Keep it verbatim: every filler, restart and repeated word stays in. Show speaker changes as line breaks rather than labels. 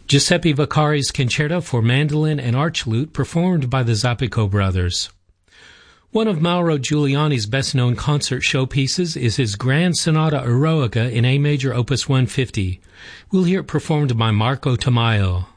Giuseppe Vaccari's Concerto for Mandolin and Archlute, performed by the Zappico brothers. One of Mauro Giuliani's best-known concert showpieces is his Grand Sonata Eroica in A major opus one fifty. We'll hear it performed by Marco Tamayo.